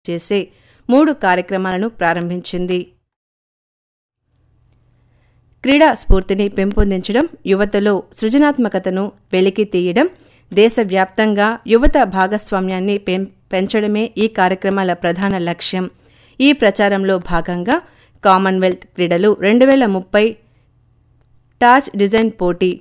చేసే 3 కార్యక్రమాలను ప్రారంభించింది. క్రీడా స్ఫూర్తిని పెంపొందించడం, యువతలో సృజనాత్మకతను వెలికి తీయడం, దేశవ్యాప్తంగా యువత భాగస్వామ్యాన్ని పెంచడమే ఈ కార్యక్రమాల ప్రధాన లక్ష్యం. ఈ ప్రచారంలో భాగంగా కామన్వెల్త్ క్రీడలు 2030 టార్చ్ డిజైన్ పోటీ,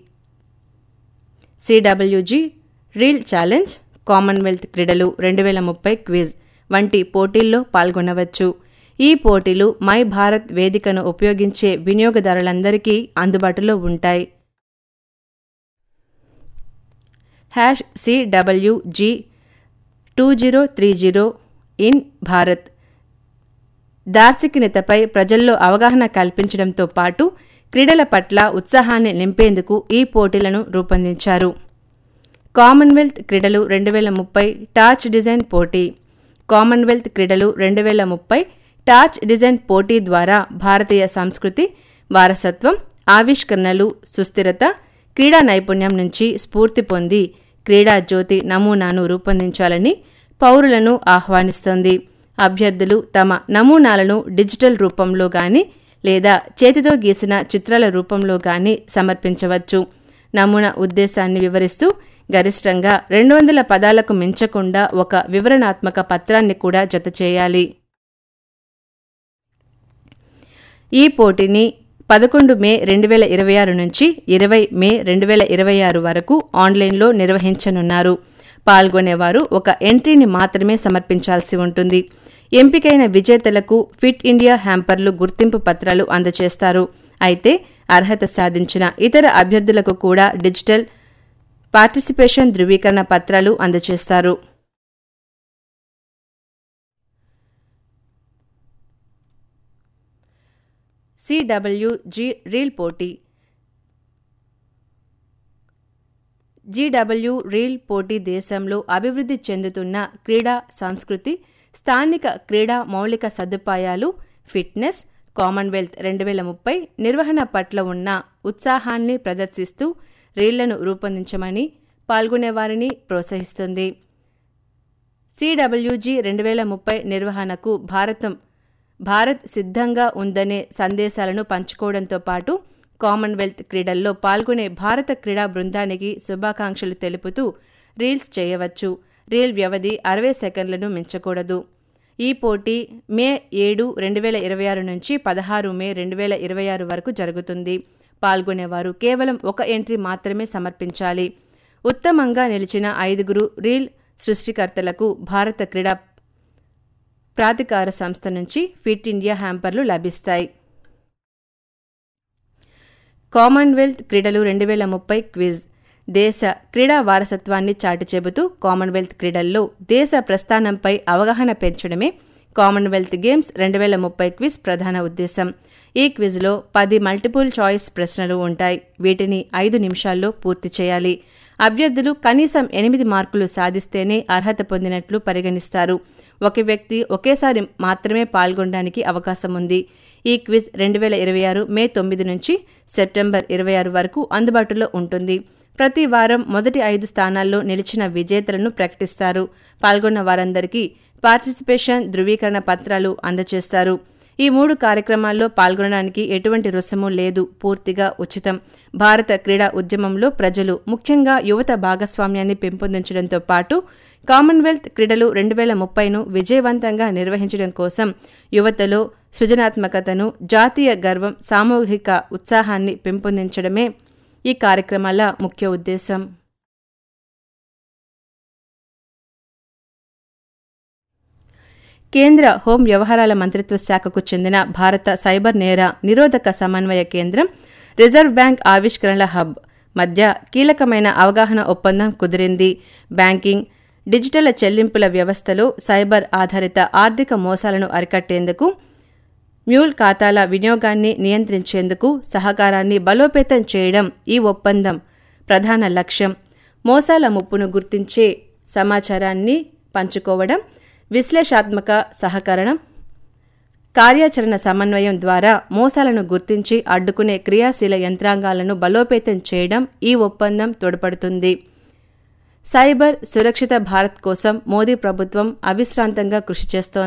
CWG రీల్ ఛాలెంజ్, కామన్వెల్త్ క్రీడలు 2030 క్విజ్ వంటి పోటీల్లో పాల్గొనవచ్చు. ఈ పోటీలు మై భారత్ వేదికను ఉపయోగించే వినియోగదారులందరికీ అందుబాటులో ఉంటాయి. #CWG2030 ఇన్ భారత్ దార్శనికతపై ప్రజల్లో అవగాహన కల్పించడంతో పాటు క్రీడల పట్ల ఉత్సాహాన్ని నింపేందుకు ఈ పోటీలను రూపొందించారు. కామన్వెల్త్ క్రీడలు 2030 టార్చ్ డిజైన్ పోటీ. కామన్వెల్త్ క్రీడలు 2030 టార్చ్ డిజైన్ పోటీ ద్వారా భారతీయ సంస్కృతి, వారసత్వం, ఆవిష్కరణలు, సుస్థిరత, క్రీడా నైపుణ్యం నుంచి స్ఫూర్తి పొంది క్రీడా జ్యోతి నమూనాను రూపొందించాలని పౌరులను ఆహ్వానిస్తోంది. అభ్యర్థులు తమ నమూనాలను డిజిటల్ రూపంలో గాని లేదా చేతితో గీసిన చిత్రాల రూపంలో గాని సమర్పించవచ్చు. నమూనా ఉద్దేశాన్ని వివరిస్తూ గరిష్టంగా 200 పదాలకు మించకుండా ఒక వివరణాత్మక పత్రాన్ని కూడా జతచేయాలి. ఈ పోటీని 11 మే 2026 నుంచి 20 మే 2026 వరకు ఆన్లైన్లో నిర్వహించనున్నారు. పాల్గొనేవారు ఒక ఎంట్రీని మాత్రమే సమర్పించాల్సి ఉంటుంది. ఎంపికైన విజేతలకు ఫిట్ ఇండియా హ్యాంపర్లు గుర్తింపు పత్రాలు అందజేస్తారు. అయితే అర్హత సాధించిన ఇతర అభ్యర్థులకు కూడా డిజిటల్ పార్టిసిపేషన్ ధృవీకరణ పత్రాలు అందజేస్తారు. CWG రీల్ పోటీ. GW రీల్ పోటీ దేశంలో అభివృద్ధి చెందుతున్న క్రీడా సంస్కృతి, స్థానిక క్రీడా మౌలిక సదుపాయాలు, ఫిట్నెస్, కామన్వెల్త్ 2030 నిర్వహణ పట్ల ఉన్న ఉత్సాహాన్ని ప్రదర్శిస్తూ రీళ్లను రూపొందించమని పాల్గొనేవారిని ప్రోత్సహిస్తుంది. CWG 2030 నిర్వహణకు భారత్ సిద్ధంగా ఉందనే సందేశాలను పంచుకోవడంతో పాటు కామన్వెల్త్ క్రీడల్లో పాల్గొనే భారత క్రీడా బృందానికి శుభాకాంక్షలు తెలుపుతూ రీల్స్ చేయవచ్చు. రీల్ వ్యవధి 60 సెకండ్లను మించకూడదు. ఈ పోటీ మే 7, 2026 నుంచి 16 మే 2026 వరకు జరుగుతుంది. పాల్గొనేవారు కేవలం ఒక ఎంట్రీ మాత్రమే సమర్పించాలి. ఉత్తమంగా నిలిచిన 5 రీల్ సృష్టికర్తలకు భారత క్రీడా ప్రాధికార సంస్థ నుంచి ఫిట్ ఇండియా హ్యాంపర్లు లభిస్తాయి. కామన్వెల్త్ క్రీడలు 2030 క్విజ్. దేశ క్రీడా వారసత్వాన్ని చాటి చెబుతూ కామన్వెల్త్ క్రీడల్లో దేశ ప్రస్థానంపై అవగాహన పెంచడమే కామన్వెల్త్ గేమ్స్ 2030 క్విజ్ ప్రధాన ఉద్దేశం. ఈ క్విజ్లో 10 మల్టిపుల్ చాయిస్ ప్రశ్నలు ఉంటాయి. వీటిని 5 నిమిషాల్లో పూర్తి చేయాలి. అభ్యర్థులు కనీసం 8 మార్కులు సాధిస్తేనే అర్హత పొందినట్లు పరిగణిస్తారు. ఒక వ్యక్తి ఒకేసారి మాత్రమే పాల్గొనడానికి అవకాశం ఉంది. ఈ క్విజ్ 2026 మే 9 నుంచి సెప్టెంబర్ 26 వరకు అందుబాటులో ఉంటుంది. ప్రతి వారం మొదటి 5 స్థానాల్లో నిలిచిన విజేతలను ప్రకటిస్తారు. పాల్గొన్న వారందరికీ పార్టిసిపేషన్ ధృవీకరణ పత్రాలు అందజేస్తారు. ఈ 3 కార్యక్రమాల్లో పాల్గొనడానికి ఎటువంటి రుసుము లేదు. పూర్తిగా ఉచితం. భారత క్రీడా ఉద్యమంలో ప్రజలు, ముఖ్యంగా యువత భాగస్వామ్యాన్ని పెంపొందించడంతో పాటు కామన్వెల్త్ క్రీడలు 2030ను విజయవంతంగా నిర్వహించడం కోసం యువతలో సృజనాత్మకతను, జాతీయ గర్వం, సామూహిక ఉత్సాహాన్ని పెంపొందించడమే ఈ కార్యక్రమాల ముఖ్య ఉద్దేశం. కేంద్ర హోం వ్యవహారాల మంత్రిత్వ శాఖకు చెందిన భారత సైబర్ నేర నిరోధక సమన్వయ కేంద్రం, రిజర్వ్ బ్యాంక్ ఆవిష్కరణల హబ్ మధ్య కీలకమైన అవగాహన ఒప్పందం కుదిరింది. బ్యాంకింగ్, డిజిటల్ చెల్లింపుల వ్యవస్థలో సైబర్ ఆధారిత ఆర్థిక మోసాలను అరికట్టేందుకు, మ్యూల్ ఖాతాల వినియోగాన్ని నియంత్రించేందుకు సహకారాన్ని బలోపేతం చేయడం ఈ ఒప్పందం ప్రధాన లక్ష్యం. మోసాల ముప్పును గుర్తించే సమాచారాన్ని పంచుకోవడం, విశ్లేషణాత్మక సహకరణం, కార్యాచరణ సమన్వయం ద్వారా మోసాలను గుర్తించి అడ్డుకునే క్రియాశీల యంత్రాంగాలను బలోపేతం చేయడం ఈ ఒప్పందం తోడ్పడుతుంది. సైబర్ సురక్షిత భారత్ కోసం మోదీ ప్రభుత్వం అవిశ్రాంతంగా కృషి చేస్తోంది.